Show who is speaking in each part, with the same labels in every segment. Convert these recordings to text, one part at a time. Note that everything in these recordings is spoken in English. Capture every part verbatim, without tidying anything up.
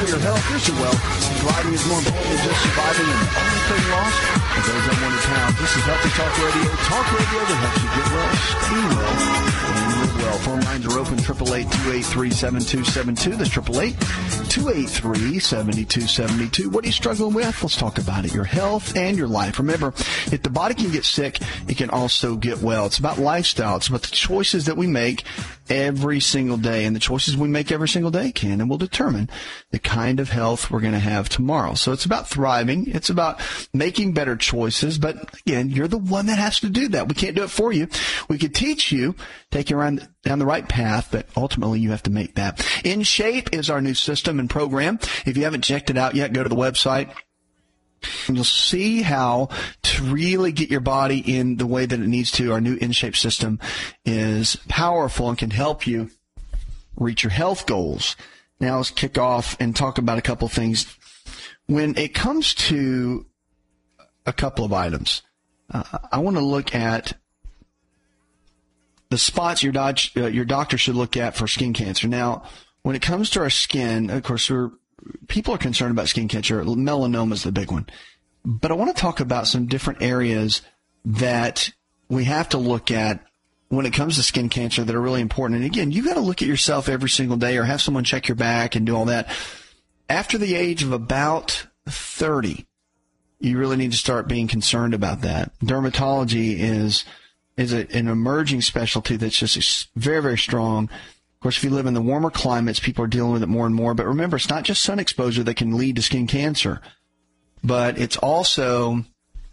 Speaker 1: Your health is your wealth. Thriving is more important than just surviving and only thing lost. For those that want to town, this is Healthy Talk Radio. Talk radio that helps you get well, stay well, and live well. Phone lines are open, eight eight eight, two eight three, seven two seven two. That's eight eight eight, two eight three, seven two seven two. What are you struggling with? Let's talk about it. Your health and your life. Remember, if the body can get sick, it can also get well. It's about lifestyle. It's about the choices that we make every single day. And the choices we make every single day can and will determine the kind of health we're going to have tomorrow. So it's about thriving. It's about making better choices. But again, you're the one that has to do that. We can't do it for you. We could teach you, take you around down the right path, but ultimately you have to make that. In Shape is our new system and program. If you haven't checked it out yet, go to the website. And you'll see how to really get your body in the way that it needs to. Our new In Shape system is powerful and can help you reach your health goals. Now let's kick off and talk about a couple of things. When it comes to a couple of items, uh, I want to look at the spots your, doc, uh, your doctor should look at for skin cancer. Now, when it comes to our skin, of course, we're people are concerned about skin cancer. Melanoma is the big one. But I want to talk about some different areas that we have to look at when it comes to skin cancer that are really important. And again, you got to look at yourself every single day or have someone check your back and do all that. After the age of about thirty, you really need to start being concerned about that. Dermatology is is a, an emerging specialty that's just very, very strong. Of course, if you live in the warmer climates, people are dealing with it more and more. But remember, it's not just sun exposure that can lead to skin cancer, but it's also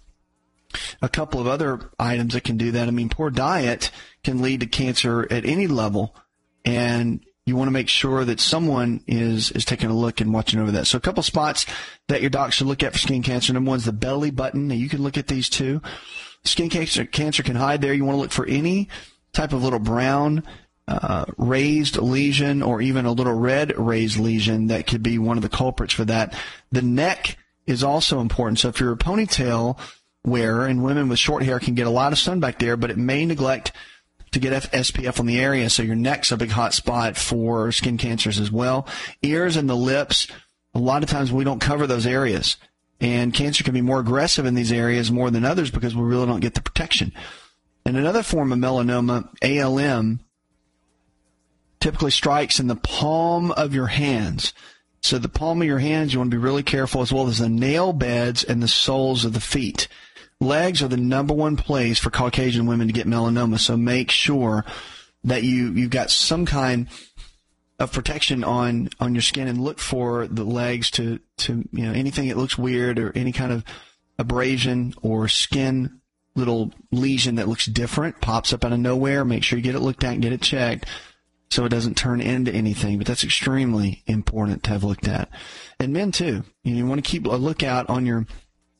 Speaker 1: a couple of other items that can do that. I mean, poor diet can lead to cancer at any level, and you want to make sure that someone is, is taking a look and watching over that. So a couple spots that your doc should look at for skin cancer. Number one is the belly button. Now, you can look at these too. Skin cancer, cancer can hide there. You want to look for any type of little brown Uh, raised lesion or even a little red raised lesion that could be one of the culprits for that. The neck is also important. So if you're a ponytail wearer, and women with short hair can get a lot of sun back there, but it may neglect to get S P F on the area, so your neck's a big hot spot for skin cancers as well. Ears and the lips, a lot of times we don't cover those areas, and cancer can be more aggressive in these areas more than others because we really don't get the protection. And another form of melanoma, A L M, typically strikes in the palm of your hands. So the palm of your hands, you want to be really careful, as well as the nail beds and the soles of the feet. Legs are the number one place for Caucasian women to get melanoma, so make sure that you, you've got some kind of protection on, on your skin, and look for the legs to, to, you know, anything that looks weird or any kind of abrasion or skin little lesion that looks different, pops up out of nowhere. Make sure you get it looked at and get it checked, so it doesn't turn into anything. But that's extremely important to have looked at. And men, too. You, know, you want to keep a lookout on your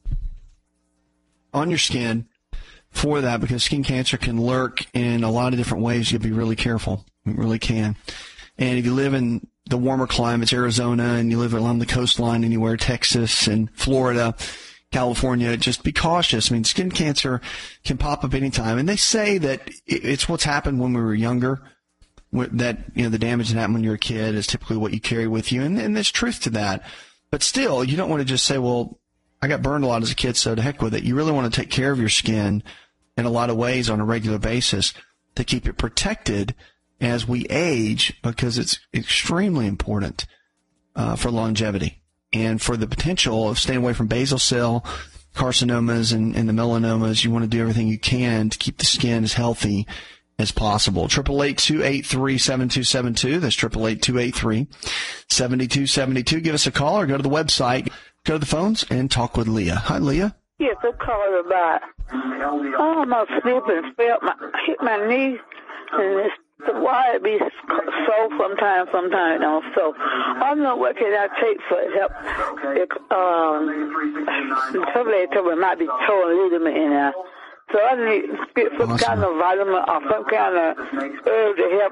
Speaker 1: on your skin for that, because skin cancer can lurk in a lot of different ways. You have to be really careful. It really can. And if you live in the warmer climates, Arizona, and you live along the coastline anywhere, Texas and Florida, California, just be cautious. I mean, skin cancer can pop up anytime. And they say that it's what's happened when we were younger, that, you know, the damage that happened when you were a kid is typically what you carry with you. And, and there's truth to that. But still, you don't want to just say, well, I got burned a lot as a kid, so to heck with it. You really want to take care of your skin in a lot of ways on a regular basis to keep it protected as we age, because it's extremely important uh, for longevity and for the potential of staying away from basal cell carcinomas and, and the melanomas. You want to do everything you can to keep the skin as healthy as possible. eight eight eight, two eight three, seven two seven two. That's eight eight eight, two eight three, seven two seven two. Give us a call or go to the website, go to the phones, and talk with Leah. Hi, Leah.
Speaker 2: Yes, I called about, I almost slipped and fell, my, hit my knee, and it's, the wire be so sometimes, sometimes don't. So I don't know what can I take for help. It, um, somebody told me it might be torn ligament in there. So I need to get some awesome. kind of vitamin or some kind of herb to help